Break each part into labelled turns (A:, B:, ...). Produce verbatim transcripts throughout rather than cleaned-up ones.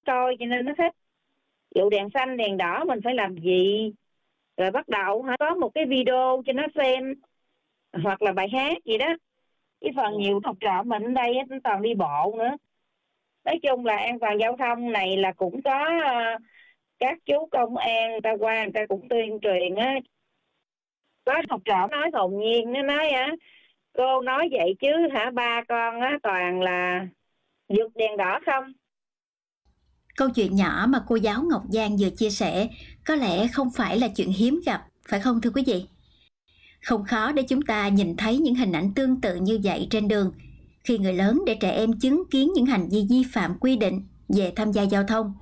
A: coi cho nên nó thích. Dụ đèn xanh, đèn đỏ mình phải làm gì? Rồi bắt đầu hả, có một cái video cho nó xem, hoặc là bài hát gì đó. Cái phần nhiều học trò mình ở đây nó toàn đi bộ nữa. Nói chung là an toàn giao thông này là cũng có uh, các chú công an người ta qua người ta cũng tuyên truyền á. Có học trò nói hồn nhiên, nó nói á, cô nói vậy chứ hả, ba con á toàn là vượt đèn đỏ không.
B: Câu chuyện nhỏ mà cô giáo Ngọc Giang vừa chia sẻ có lẽ không phải là chuyện hiếm gặp, phải không thưa quý vị? Không khó để chúng ta nhìn thấy những hình ảnh tương tự như vậy trên đường, khi người lớn để trẻ em chứng kiến những hành vi vi phạm quy định về tham gia giao thông.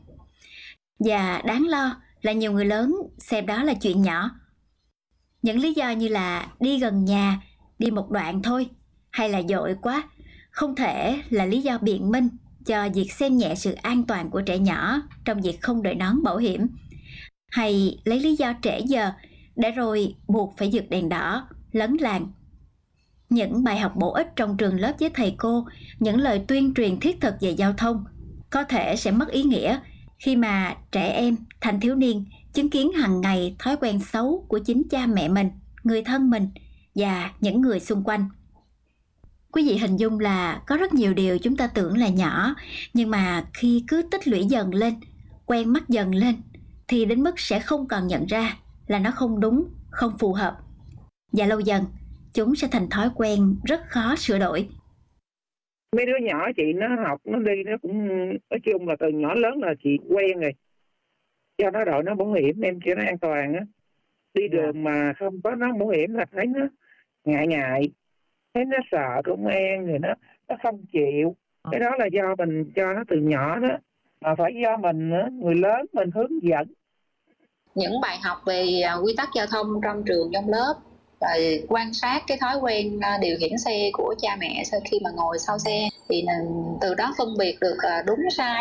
B: Và đáng lo là nhiều người lớn xem đó là chuyện nhỏ. Những lý do như là đi gần nhà, đi một đoạn thôi, hay là dội quá, không thể là lý do biện minh cho việc xem nhẹ sự an toàn của trẻ nhỏ trong việc không đội nón bảo hiểm, hay lấy lý do trễ giờ để rồi buộc phải vượt đèn đỏ, lấn làn. Những bài học bổ ích trong trường lớp với thầy cô, những lời tuyên truyền thiết thực về giao thông có thể sẽ mất ý nghĩa khi mà trẻ em, thanh thiếu niên chứng kiến hàng ngày thói quen xấu của chính cha mẹ mình, người thân mình và những người xung quanh. Quý vị hình dung là có rất nhiều điều chúng ta tưởng là nhỏ, nhưng mà khi cứ tích lũy dần lên, quen mắt dần lên, thì đến mức sẽ không còn nhận ra là nó không đúng, không phù hợp. Và lâu dần, chúng sẽ thành thói quen rất khó sửa đổi.
C: Mấy đứa nhỏ chị nó học, nó đi, nó cũng nói chung là từ nhỏ lớn là chị quen rồi. Do nó đội nó bảo hiểm em cho nó an toàn á. Đi đường mà không có nó bảo hiểm là thấy nó ngại ngại, thấy nó sợ công an rồi nó nó không chịu. Cái đó là do mình cho nó từ nhỏ đó, mà phải do mình nữa, người lớn mình hướng dẫn.
D: Những bài học về quy tắc giao thông trong trường, trong lớp, rồi quan sát cái thói quen điều khiển xe của cha mẹ sau khi mà ngồi sau xe, thì từ đó phân biệt được đúng sai,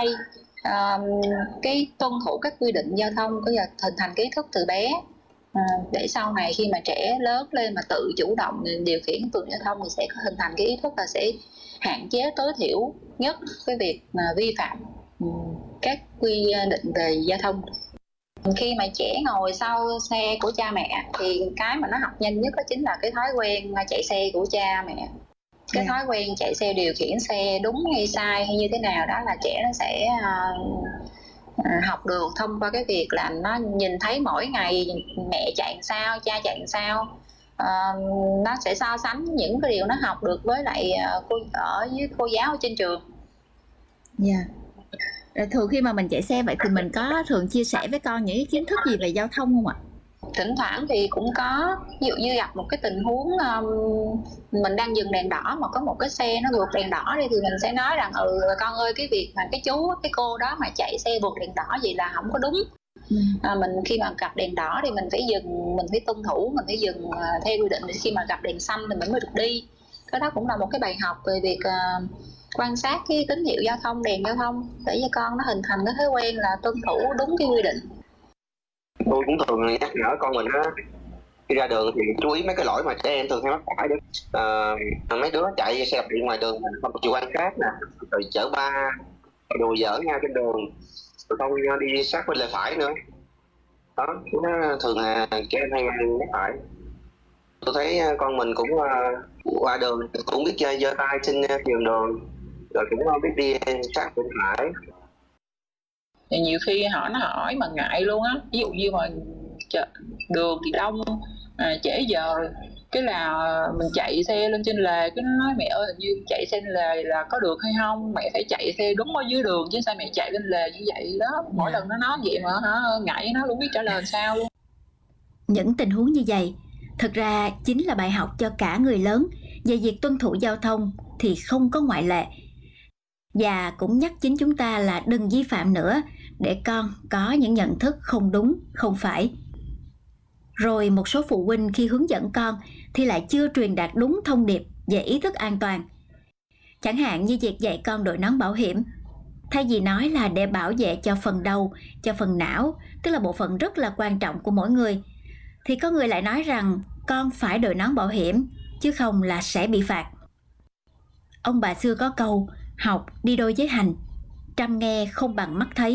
D: cái tuân thủ các quy định giao thông, có là hình thành cái ý thức từ bé, để sau này khi mà trẻ lớn lên mà tự chủ động điều khiển phương tiện giao thông thì sẽ hình thành cái ý thức là sẽ hạn chế tối thiểu nhất cái việc mà vi phạm các quy định về giao thông. Khi mà trẻ ngồi sau xe của cha mẹ thì cái mà nó học nhanh nhất đó chính là cái thói quen chạy xe của cha mẹ. Cái thói quen chạy xe, điều khiển xe đúng hay sai hay như thế nào đó là trẻ nó sẽ uh, học được thông qua cái việc là nó nhìn thấy mỗi ngày mẹ chạy làm sao, cha chạy làm sao. Uh, nó sẽ so sánh những cái điều nó học được với lại uh, cô ở với cô giáo ở trên trường.
B: Dạ. Yeah. Thường khi mà mình chạy xe vậy thì mình có thường chia sẻ với con những kiến thức gì về giao thông không ạ?
D: Thỉnh thoảng thì cũng có, ví dụ như gặp một cái tình huống um, mình đang dừng đèn đỏ mà có một cái xe nó vượt đèn đỏ đi, thì mình sẽ nói rằng ừ con ơi, cái việc mà cái chú, cái cô đó mà chạy xe vượt đèn đỏ vậy là không có đúng. Ừ. À, mình khi mà gặp đèn đỏ thì mình phải dừng, mình phải tuân thủ, mình phải dừng uh, theo quy định. Khi mà gặp đèn xanh thì mình mới được đi. Cái đó cũng là một cái bài học về việc uh, quan sát cái tín hiệu giao thông, đèn giao thông để cho con nó hình thành cái thói quen là tuân thủ đúng cái quy định.
E: Tôi cũng thường nhắc nhở con mình á, khi ra đường thì chú ý mấy cái lỗi mà trẻ em thường hay mắc phải. À, mấy đứa chạy xe đạp điện ngoài đường mình không chịu quan sát nè, rồi chở ba đùa giỡn nhau trên đường, rồi không đi sát bên lề phải nữa. Đó, nó thường là trẻ em hay mắc phải. Tôi thấy con mình cũng uh, qua đường cũng biết giơ giơ tay xin nhường đường, rồi cũng biết đi sát bên phải.
F: Thì nhiều khi họ nó hỏi mà ngại luôn á, ví dụ như mà đường thì đông, à, trễ giờ, cái là mình chạy xe lên trên lề, cái nó nói mẹ ơi hình như chạy xe lên lề là có được hay không, mẹ phải chạy xe đúng ở dưới đường chứ sao mẹ chạy lên lề như vậy đó. Mỗi lần nó nói vậy mà hả, ngại nó luôn biết trả lời sao luôn.
B: Những tình huống như vậy thực ra chính là bài học cho cả người lớn về việc tuân thủ giao thông thì không có ngoại lệ. Và cũng nhắc chính chúng ta là đừng vi phạm nữa, để con có những nhận thức không đúng, không phải. Rồi một số phụ huynh khi hướng dẫn con thì lại chưa truyền đạt đúng thông điệp về ý thức an toàn. Chẳng hạn như việc dạy con đội nón bảo hiểm. Thay vì nói là để bảo vệ cho phần đầu, cho phần não, tức là bộ phận rất là quan trọng của mỗi người, thì có người lại nói rằng con phải đội nón bảo hiểm, chứ không là sẽ bị phạt. Ông bà xưa có câu, học đi đôi với hành, trăm nghe không bằng mắt thấy.